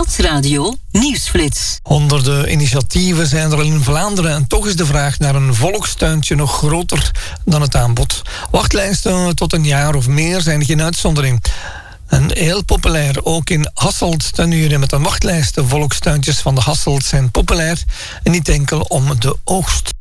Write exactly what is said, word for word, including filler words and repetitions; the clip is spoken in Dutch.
Stadsradio Nieuwsflits. Honderden initiatieven zijn er al in Vlaanderen en toch is de vraag naar een volkstuintje nog groter dan het aanbod. Wachtlijsten tot een jaar of meer zijn geen uitzondering. En heel populair, ook in Hasselt tuinieren met een wachtlijst. De volkstuintjes van de Hasselt zijn populair en niet enkel om de oogst.